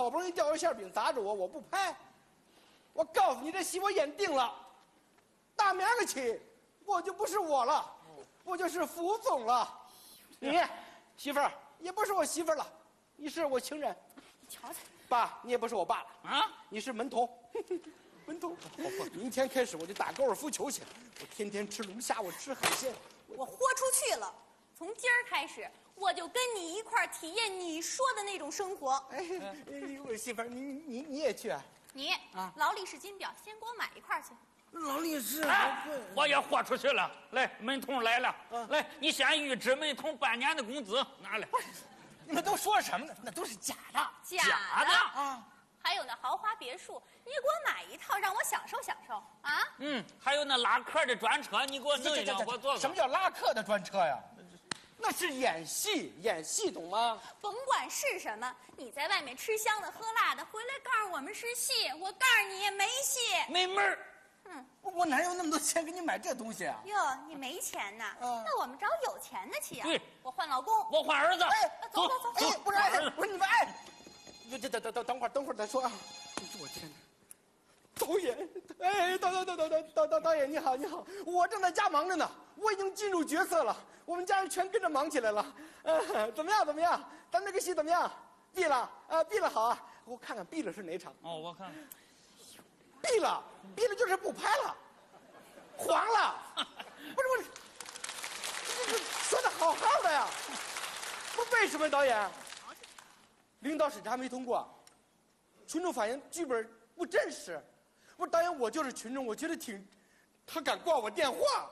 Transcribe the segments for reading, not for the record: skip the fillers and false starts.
好不容易掉个馅饼砸着我，我不拍。我告诉你，这戏我演定了，大明儿个起，我就不是我了，我就是福总了。你媳妇儿也不是我媳妇儿了，你是我情人。 你瞧瞧， 爸，你也不是我爸了啊， 你是门童。门童，明天开始我就打高尔夫球去，我天天吃龙虾，我吃海鲜。 我豁出去了。从今儿开始，我就跟你一块儿体验你说的那种生活。 哎，我媳妇儿，你也去啊？ 你劳力士金表，先给我买一块去。 劳力士， 我也豁出去了。来，门童来了，来，你先预支门童半年的工资，拿来。 你们都说什么呢？那都是假的， 假的啊！还有那豪华别墅，你给我买一套，让我享受享受啊！ 还有那拉客的专车，你给我弄一辆，我坐。 什么叫拉客的专车呀？那是演戏，演戏懂吗？ 甭管是什么，你在外面吃香的喝辣的，回来告诉我们是戏，我告诉你也没戏， 没门儿。 我哪有那么多钱给你买这东西啊？ 哟，你没钱呐？那我们找有钱的去啊！ 对， 我换老公， 我换儿子。 走。 哎，不是，不是你们哎，等会儿再说啊！我天哪！导演，哎，导演你好，我正在家忙着呢，我已经进入角色了，我们家人全跟着忙起来了。怎么样？咱这个戏怎么样？闭了啊，闭了好啊，我看看闭了是哪场？ 哦，我看。 闭了就是不拍了，黄了。不是，这说的好好的呀，不是为什么导演？领导审查没通过，群众反映剧本不真实。不是导演，我就是群众，我觉得他敢挂我电话。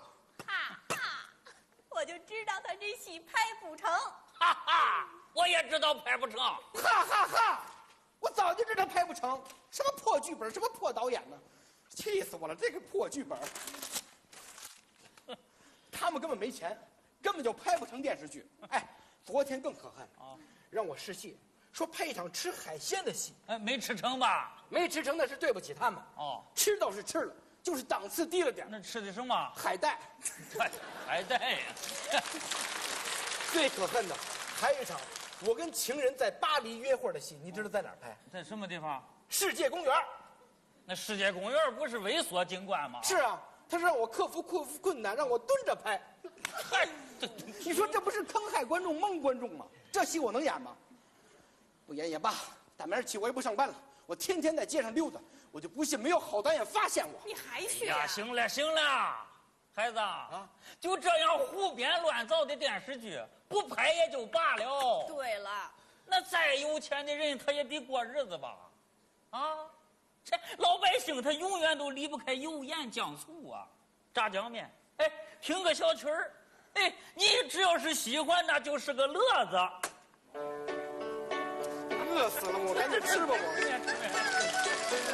我就知道他这戏拍不成。 我也知道拍不成。 我早就知道拍不成，什么破剧本，什么破导演呢？气死我了！这个破剧本，他们根本没钱，根本就拍不成电视剧。哎，昨天更可恨让我试戏，说拍一场吃海鲜的戏， 没吃成吧？ 没吃成那是对不起他们。吃倒是吃了，就是档次低了点。 那吃的什么？ 海带。 海带呀！ 最可恨的还有一场，我跟情人在巴黎约会的戏，你知道在哪儿拍？ 在什么地方？ 世界公园。 那世界公园不是猥琐景观吗？ 是啊，他是让我克服困难，让我蹲着拍。你说这不是坑害观众、蒙观众吗？这戏我能演吗？不演也罢，打明儿起我也不上班了，我天天在街上溜达，我就不信没有好导演发现我。 你还去啊？ 行了，孩子啊，就这样胡编乱造的电视剧，不拍也就罢了。 对了， 那再有钱的人，他也得过日子吧？这老百姓他永远都离不开油盐酱醋啊，炸酱面，听个小曲儿，你只要是喜欢，那就是个乐子。 饿死了我，赶紧吃吧我。